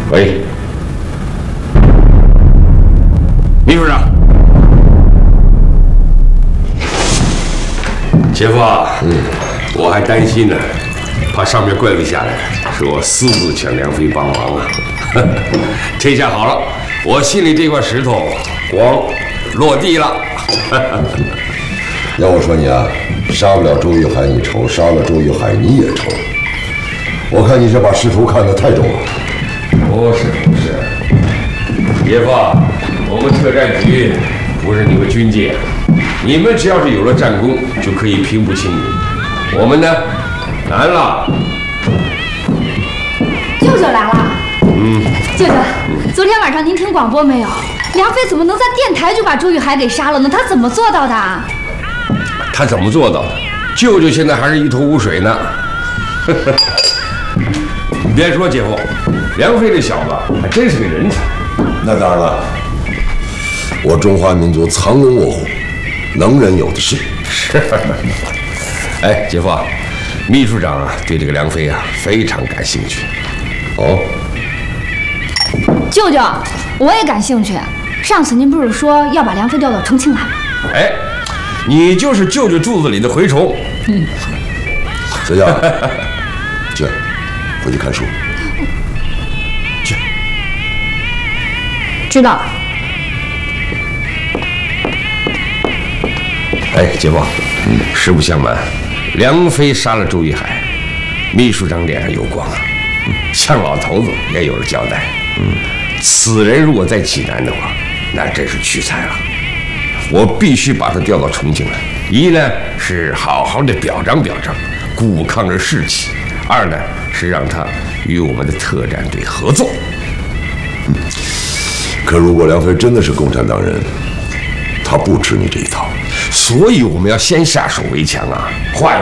喂，秘书长，姐夫啊，我还担心呢，怕上面怪罪下来，是我私自请梁飞帮忙啊。这下好了，我心里这块石头光落地了。 要我说你啊，杀不了周玉海你愁，杀了周玉海你也愁。我看你是把仕途看得太重了。 不是，姐夫，我们特战局不是你们军界，你们只要是有了战功，就可以平步青云。我们呢，难了。 舅舅来了。舅舅，昨天晚上您听广播没有？梁飞怎么能在电台就把周玉海给杀了呢？他怎么做到的？ 他怎么做到的？舅舅现在还是一头雾水呢。你别说，姐夫，梁飞这小子还真是个人才。 那当然了，我中华民族藏龙卧虎，能人有的是。 是。哎，姐夫，秘书长啊，对这个梁飞啊非常感兴趣。 哦。 舅舅，我也感兴趣。上次您不是说要把梁飞调到重庆来吗？ 哎，你就是舅舅肚子里的蛔虫。 小佳，去，回去看书。去。 知道了。 哎，姐夫，实不相瞒，梁飞杀了周玉海，秘书长脸上有光啊，向老头子也有了交代。此人如果在济南的话，那真是屈才了。我必须把他调到重庆来，一呢是好好的表彰表彰，鼓舞抗日士气；二呢是让他与我们的特战队合作。 可如果梁飞真的是共产党人，他不吃你这一套。 所以我们要先下手为强啊！话